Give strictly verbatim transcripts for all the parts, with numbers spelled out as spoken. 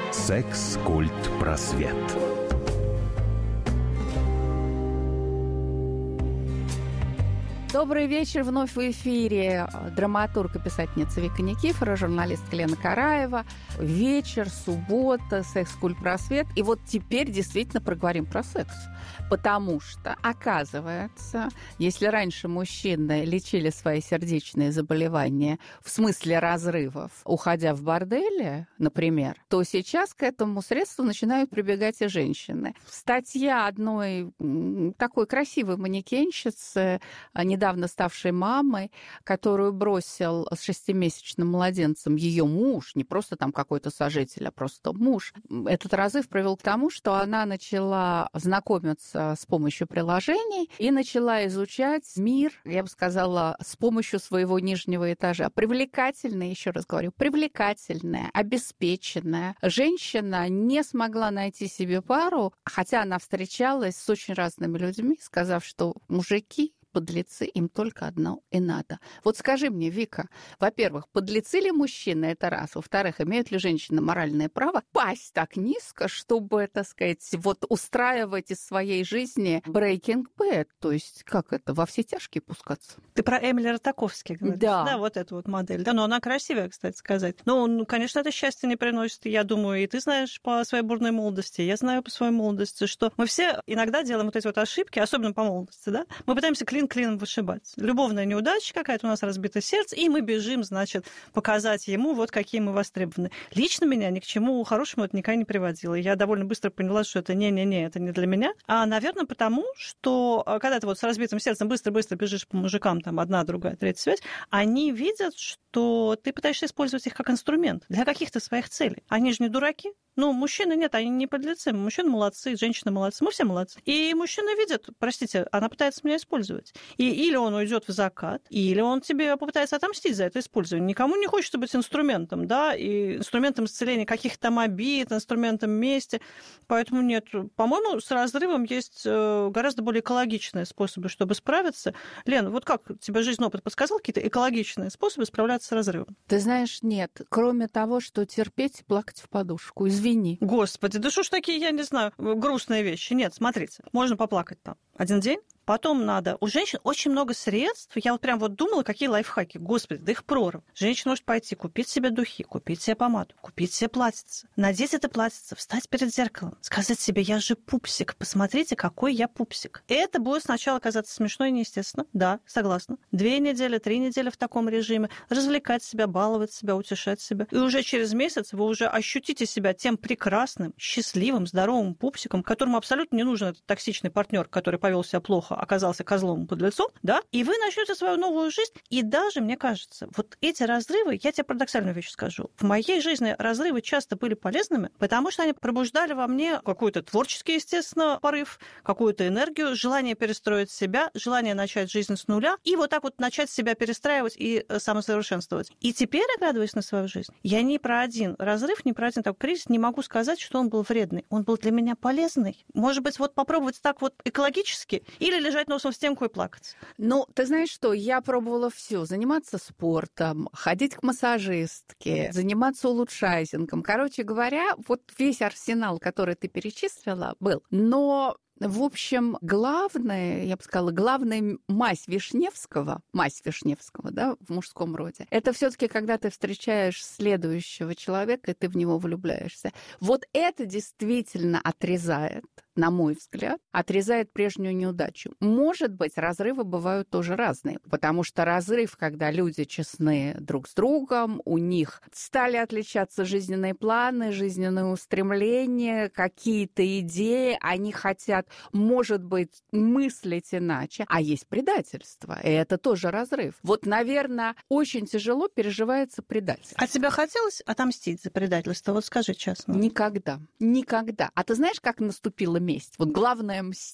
Секс-культ просвет. Добрый вечер. Вновь в эфире драматург и писательница Вика Никифорова, журналистка Лена Караева. Вечер, суббота, секс-культ просвет. И вот теперь действительно проговорим про секс. Потому что, оказывается, если раньше мужчины лечили свои сердечные заболевания в смысле разрывов, уходя в бордели, например, то сейчас к этому средству начинают прибегать и женщины. Статья одной такой красивой манекенщицы, недавно ставшей мамой, которую бросил с шестимесячным младенцем ее муж, не просто там какой-то сожитель, а просто муж. Этот разрыв привел к тому, что она начала знакомиться с помощью приложений и начала изучать мир, я бы сказала, с помощью своего нижнего этажа. Привлекательная, еще раз говорю, привлекательная, обеспеченная женщина не смогла найти себе пару, хотя она встречалась с очень разными людьми, сказав, что мужики подлецы, им только одно и надо. Вот скажи мне, Вика, во-первых, подлецы ли мужчины, это раз. Во-вторых, имеют ли женщины моральное право пасть так низко, чтобы, так сказать, вот устраивать из своей жизни Breaking Bad, то есть как это, во все тяжкие пускаться? Ты про Эмили Ротаковски говоришь? Да. Да, вот эту вот модель. Да, но она красивая, кстати сказать. Ну, конечно, это счастье не приносит. Я думаю, и ты знаешь по своей бурной молодости, я знаю по своей молодости, что мы все иногда делаем вот эти вот ошибки, особенно по молодости, да? Мы пытаемся клин клином вышибать. Любовная неудача какая-то, у нас разбито сердце, и мы бежим, значит, показать ему, вот какие мы востребованы. Лично меня ни к чему хорошему это никогда не приводило. Я довольно быстро поняла, что это не-не-не, это не для меня. А, наверное, потому, что когда ты вот с разбитым сердцем быстро-быстро бежишь по мужикам, там, одна, другая, третья связь, они видят, что ты пытаешься использовать их как инструмент для каких-то своих целей. Они же не дураки. Ну, мужчины нет, они не подлецы. Мужчины молодцы, женщины молодцы, мы все молодцы. И мужчина видит, простите, она пытается меня использовать. И или он уйдет в закат, или он тебе попытается отомстить за это использование. Никому не хочется быть инструментом, да, и инструментом исцеления каких-то там обид, инструментом мести. Поэтому нет. По-моему, с разрывом есть гораздо более экологичные способы, чтобы справиться. Лен, вот как тебе жизненный опыт подсказал какие-то экологичные способы справляться с разрывом? Ты знаешь, нет. Кроме того, что терпеть и плакать в подушку. Извини. Господи, да что ж такие, я не знаю, грустные вещи. Нет, смотрите, можно поплакать там один день. Потом надо... У женщин очень много средств. Я вот прям вот думала, какие лайфхаки. Господи, да их прорва. Женщина может пойти купить себе духи, купить себе помаду, купить себе платьице, надеть это платьице, встать перед зеркалом, сказать себе, я же пупсик, посмотрите, какой я пупсик. Это будет сначала казаться смешно и неестественно. Да, согласна. Две недели, три недели в таком режиме. Развлекать себя, баловать себя, утешать себя. И уже через месяц вы уже ощутите себя тем прекрасным, счастливым, здоровым пупсиком, которому абсолютно не нужен этот токсичный партнер, который повел себя плохо, оказался козлом подлецом, да, и вы начнете свою новую жизнь. И даже, мне кажется, вот эти разрывы, я тебе парадоксальную вещь скажу, в моей жизни разрывы часто были полезными, потому что они пробуждали во мне какой-то творческий, естественно, порыв, какую-то энергию, желание перестроить себя, желание начать жизнь с нуля, и вот так вот начать себя перестраивать и самосовершенствовать. И теперь, оглядываясь на свою жизнь, я ни про один разрыв, ни про один такой кризис не могу сказать, что он был вредный. Он был для меня полезный. Может быть, вот попробовать так вот экологически, или лежать носом в стенку и плакать? Ну, ты знаешь что, я пробовала все: заниматься спортом, ходить к массажистке, заниматься улучшайзингом. Короче говоря, вот весь арсенал, который ты перечислила, был. Но в общем, главное, я бы сказала, главная мазь Вишневского, мазь Вишневского, да, в мужском роде, это все-таки когда ты встречаешь следующего человека, и ты в него влюбляешься. Вот это действительно отрезает, на мой взгляд, отрезает прежнюю неудачу. Может быть, разрывы бывают тоже разные, потому что разрыв, когда люди честны друг с другом, у них стали отличаться жизненные планы, жизненные устремления, какие-то идеи, они хотят, может быть, мыслить иначе, а есть предательство, и это тоже разрыв. Вот, наверное, очень тяжело переживается предательство. А тебе хотелось отомстить за предательство? Вот скажи честно. Никогда. Никогда. А ты знаешь, как наступила месть? Вот главное — мстя.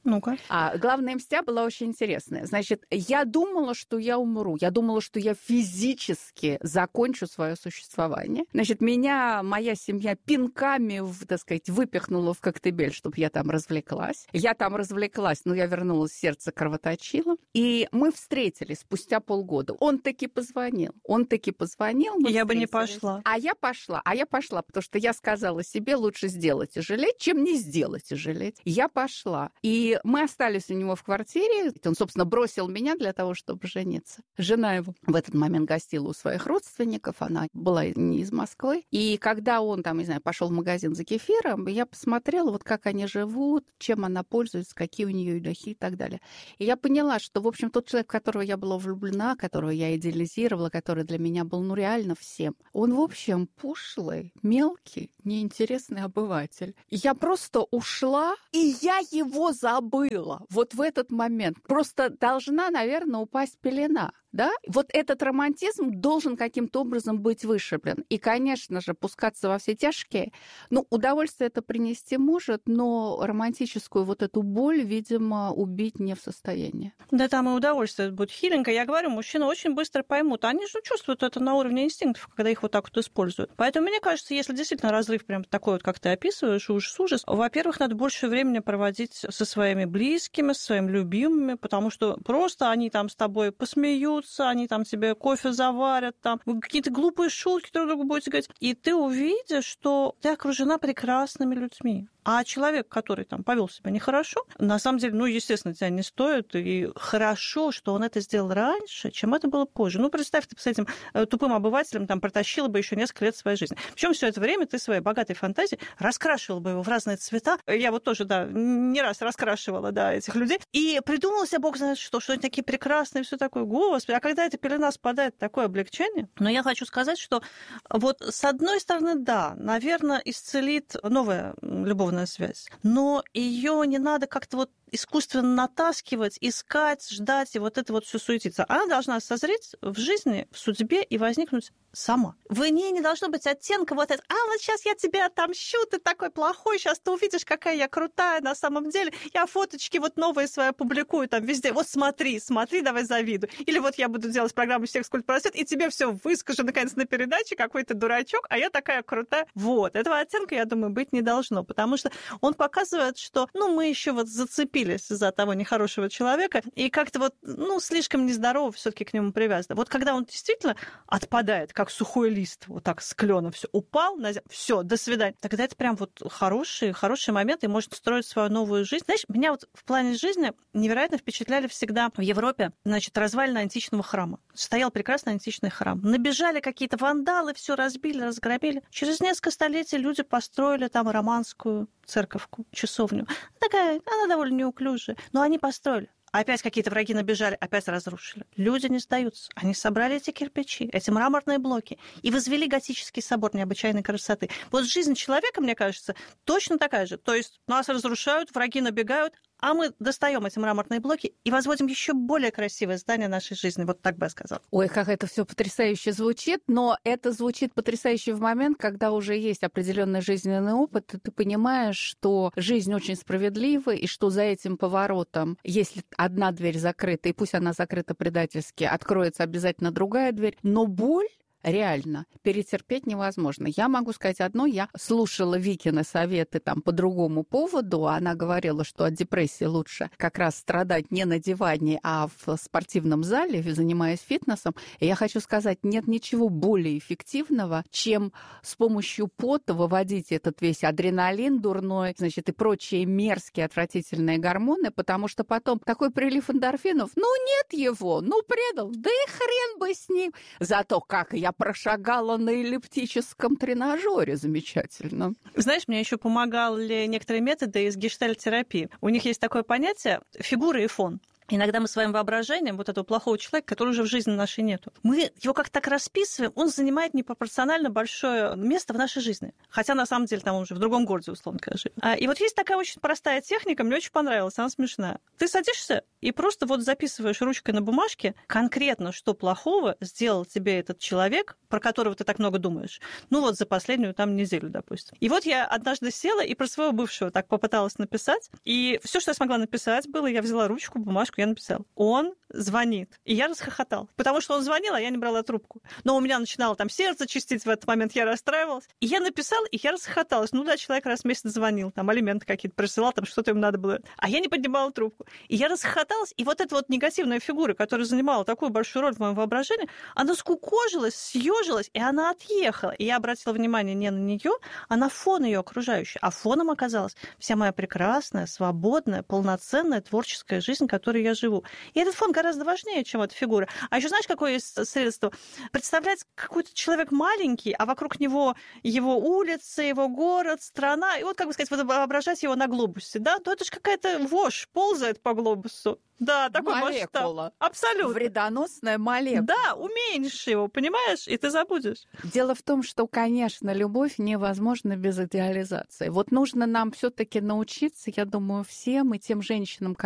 Ну-ка. А главная мстя была очень интересная. Значит, я думала, что я умру. Я думала, что я физически закончу свое существование. Значит, меня моя семья пинками, так сказать, выпихнула в Коктебель, чтобы я там развлеклась. Я там развлеклась, но я вернулась, сердце кровоточило. И мы встретились спустя полгода. Он таки позвонил. Он таки позвонил. Я бы не пошла. А я пошла. А я пошла, потому что я сказала себе, лучше сделать и жалеть, чем не сделать и жалеть. Я пошла. И мы остались у него в квартире. Он, собственно, бросил меня для того, чтобы жениться. Жена его в этот момент гостила у своих родственников. Она была не из Москвы. И когда он, там, не знаю, пошел в магазин за кефиром, я посмотрела, вот как они живут, чем она пользуется, какие у нее духи и так далее. И я поняла, что, в общем, тот человек, в которого я была влюблена, которого я идеализировала, который для меня был, ну, реально всем, он, в общем, пошлый, мелкий, неинтересный обыватель. И я просто ушла, и я его забыла. Было вот в этот момент. Просто должна, наверное, упасть пелена. Да? Вот этот романтизм должен каким-то образом быть вышиблен. И, конечно же, пускаться во все тяжкие. Ну, удовольствие это принести может, но романтическую вот эту боль, видимо, убить не в состоянии. Да, там и удовольствие будет хиленько. Я говорю, мужчины очень быстро поймут. Они же чувствуют это на уровне инстинктов, когда их вот так вот используют. Поэтому, мне кажется, если действительно разрыв прям такой вот, как ты описываешь, ужас-ужас, во-первых, надо больше времени проводить со своими близкими, со своими любимыми, потому что просто они там с тобой посмеются, они там тебе кофе заварят, там вы какие-то глупые шутки друг другу будете говорить. И ты увидишь, что ты окружена прекрасными людьми. А человек, который там повел себя нехорошо, на самом деле, ну, естественно, тебя не стоит. И хорошо, что он это сделал раньше, чем это было позже. Ну, представь, ты с этим тупым обывателем там протащила бы еще несколько лет своей жизни. Причем все это время ты своей богатой фантазией раскрашивала бы его в разные цвета. Я вот тоже, да, не раз раскрашивала, да, этих людей. И придумала себе, бог знает что, что они такие прекрасные, все такое. Господи, а когда эта пелена спадает, такое облегчение. Но я хочу сказать, что вот с одной стороны, да, наверное, исцелит новая любовная связь. Но ее не надо как-то вот искусственно натаскивать, искать, ждать и вот это вот все суетиться. Она должна созреть в жизни, в судьбе и возникнуть сама. В ней не должно быть оттенка вот это, а вот сейчас я тебе отомщу, ты такой плохой, сейчас ты увидишь, какая я крутая на самом деле. Я фоточки вот новые свои публикую там везде. Вот смотри, смотри, давай завидуй. Или вот я буду делать программу «Секс, культ, просвет», и тебе все выскажу наконец на передаче, какой ты дурачок, а я такая крутая. Вот. Этого оттенка, я думаю, быть не должно, потому что он показывает, что, ну, мы еще вот зацепились за того нехорошего человека, и как-то вот, ну, слишком нездорово все-таки к нему привязано. Вот когда он действительно отпадает, как сухой лист, вот так с клена все упал на землю, все, до свидания. Тогда это прям вот хороший, хороший момент, и может строить свою новую жизнь. Знаешь, меня вот в плане жизни невероятно впечатляли всегда в Европе, значит, развалины античного храма. Стоял прекрасный античный храм. Набежали какие-то вандалы, все разбили, разгромили. Через несколько столетий люди построили там романскую церковку, часовню. Такая, она довольно неуклюжая, но они построили. Опять какие-то враги набежали, опять разрушили. Люди не сдаются. Они собрали эти кирпичи, эти мраморные блоки и возвели готический собор необычайной красоты. Вот жизнь человека, мне кажется, точно такая же. То есть нас разрушают, враги набегают, а мы достаем эти мраморные блоки и возводим еще более красивое здание нашей жизни. Вот так бы я сказала. Ой, как это все потрясающе звучит, но это звучит потрясающе в момент, когда уже есть определенный жизненный опыт, и ты понимаешь, что жизнь очень справедлива, и что за этим поворотом, если одна дверь закрыта, и пусть она закрыта предательски, откроется обязательно другая дверь, но боль реально перетерпеть невозможно. Я могу сказать одно, я слушала Викины советы там по другому поводу, она говорила, что от депрессии лучше как раз страдать не на диване, а в спортивном зале, занимаясь фитнесом. И я хочу сказать, нет ничего более эффективного, чем с помощью пота выводить этот весь адреналин дурной, значит, и прочие мерзкие, отвратительные гормоны, потому что потом такой прилив эндорфинов, ну нет его, ну предал, да и хрен бы с ним. Зато как я прошагала на эллиптическом тренажере замечательно. Знаешь, мне еще помогали некоторые методы из гештальт-терапии. У них есть такое понятие фигура и фон. Иногда мы своим воображением вот этого плохого человека, который уже в жизни нашей нету, мы его как-то так расписываем, он занимает непропорционально большое место в нашей жизни. Хотя, на самом деле, там он уже в другом городе, условно говоря. И вот есть такая очень простая техника, мне очень понравилась, она смешная. Ты садишься и просто вот записываешь ручкой на бумажке конкретно, что плохого сделал тебе этот человек, про которого ты так много думаешь. Ну вот за последнюю там неделю, допустим. И вот я однажды села и про своего бывшего так попыталась написать. И все, что я смогла написать, было, я взяла ручку, бумажку, я написала. Он звонит. И я расхохотала. Потому что он звонил, а я не брала трубку. Но у меня начинало там сердце чистить в этот момент, я расстраивалась. И я написала, и я расхохоталась. Ну да, человек раз в месяц звонил, там алименты какие-то присылал, там что-то ему надо было. А я не поднимала трубку. И я расхохоталась, и вот эта вот негативная фигура, которая занимала такую большую роль в моем воображении, она скукожилась, съежилась, и она отъехала. И я обратила внимание не на нее, а на фон ее окружающий. А фоном оказалась вся моя прекрасная, свободная, полноценная творческая жизнь, которой я живу. И этот фон гораздо важнее, чем эта фигура. А еще знаешь, какое есть средство? Представлять какой-то человек маленький, а вокруг него его улицы, его город, страна. И вот, как бы сказать, воображать его на глобусе, да? То это же какая-то вошь ползает по глобусу. Да, такой молекула. масштаб. Абсолютно. Вредоносная молекула. Да, уменьшишь его, понимаешь, и ты забудешь. Дело в том, что, конечно, любовь невозможна без идеализации. Вот нужно нам все-таки научиться, я думаю, всем и тем женщинам,